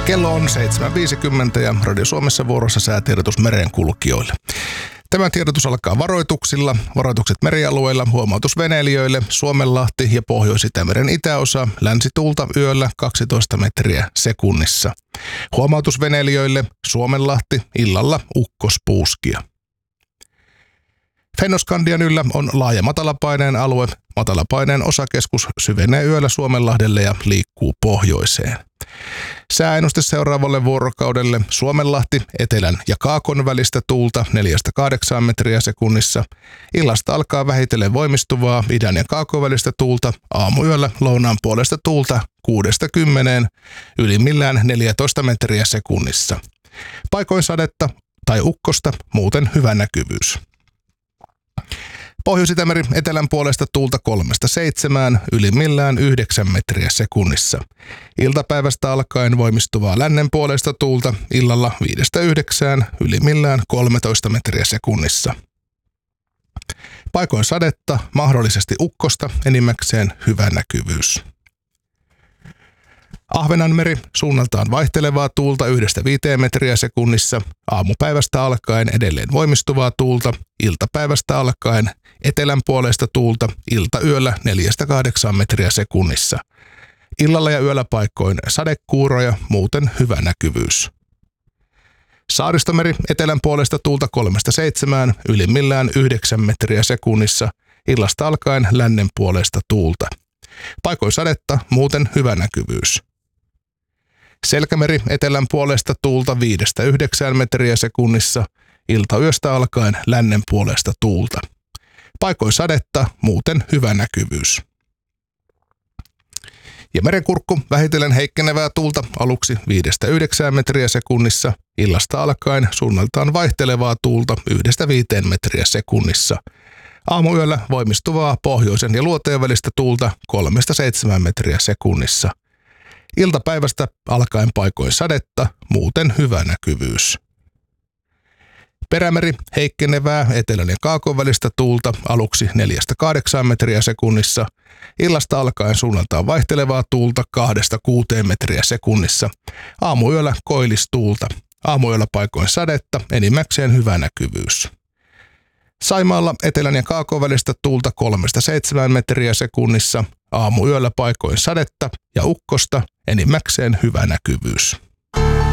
Kello on 7.50 ja Radio Suomessa vuorossa säätiedotus merenkulkijoille. Tämä tiedotus alkaa varoituksilla. Varoitukset merialueilla, huomautus veneilijöille, Suomenlahti ja Pohjois-Itämeren itäosa, länsituulta yöllä 12 metriä sekunnissa. Huomautus veneilijöille, Suomenlahti, illalla ukkospuuskia. Fennoskandian yllä on laaja matalapaineen alue. Matalapaineen osakeskus syvenee yöllä Suomenlahdelle ja liikkuu pohjoiseen. Sääennuste seuraavalle vuorokaudelle: Suomenlahti, etelän ja kaakon välistä tuulta 4-8 metriä sekunnissa. Illasta alkaa vähitellen voimistuvaa idän ja kaakon välistä tuulta, aamuyöllä lounaan puolesta tuulta 6-10, ylimmillään 14 metriä sekunnissa. Paikoin sadetta tai ukkosta, muuten hyvä näkyvyys. Pohjois-Itämeri etelän puolesta tuulta 3-7, ylimmillään 9 metriä sekunnissa. Iltapäivästä alkaen voimistuvaa lännen puolesta tuulta, illalla 5-9, ylimmillään 13 metriä sekunnissa. Paikoin sadetta, mahdollisesti ukkosta, enimmäkseen hyvä näkyvyys. Ahvenanmeri, suunnaltaan vaihtelevaa tuulta 1-5 metriä sekunnissa, aamupäivästä alkaen edelleen voimistuvaa tuulta, iltapäivästä alkaen etelän puolesta tuulta, iltayöllä 4-8 metriä sekunnissa. Illalla ja yöllä paikkoin sadekuuroja, muuten hyvä näkyvyys. Saaristomeri, etelän puolesta tuulta 3-7, ylimmillään 9 metriä sekunnissa, illasta alkaen lännen puolesta tuulta. Paikoin sadetta, muuten hyvä näkyvyys. Selkämeri, etelän puolesta tuulta 5-9 metriä sekunnissa, iltayöstä alkaen lännen puolesta tuulta. Paikoin sadetta, muuten hyvä näkyvyys. Ja Merenkurkku, vähitellen heikkenevää tuulta aluksi 5-9 metriä sekunnissa, illasta alkaen suunnaltaan vaihtelevaa tuulta 1-5 metriä sekunnissa. Aamuyöllä voimistuvaa pohjoisen ja luoteen välistä tuulta 3-7 metriä sekunnissa. Iltapäivästä alkaen paikoin sadetta, muuten hyvä näkyvyys. Perämeri, heikkenevää etelän ja kaakon välistä tuulta aluksi 4-8 metriä sekunnissa. Illasta alkaen suunnaltaan vaihtelevaa tuulta 2-6 metriä sekunnissa. Aamuyöllä koillistuulta. Aamuyöllä paikoin sadetta, enimmäkseen hyvä näkyvyys. Saimaalla etelän ja kaakon välistä tuulta 3-7 metriä sekunnissa. Aamuyöllä paikoin sadetta ja ukkosta, enimmäkseen hyvä näkyvyys.